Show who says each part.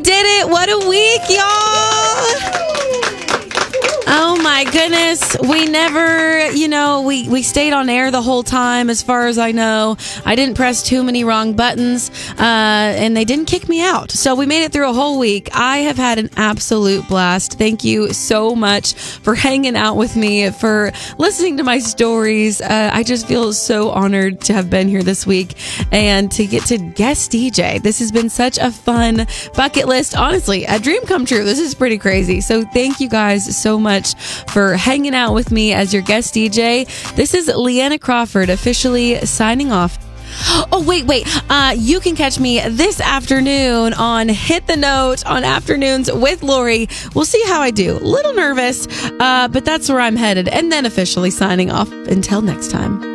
Speaker 1: did it. What a week, y'all. Oh my goodness. We never, we stayed on air the whole time as far as I know. I didn't press too many wrong buttons, and they didn't kick me out. So we made it through a whole week. I have had an absolute blast. Thank you so much for hanging out with me, for listening to my stories. I just feel so honored to have been here this week and to get to guest DJ. This has been such a fun bucket list. Honestly, a dream come true. This is pretty crazy. So thank you guys so much for hanging out with me as your guest DJ. This is Leanna Crawford officially signing off. Oh, wait. You can catch me this afternoon on Hit the Note on Afternoons with Lori. We'll see how I do. A little nervous, but that's where I'm headed. And then officially signing off. Until next time.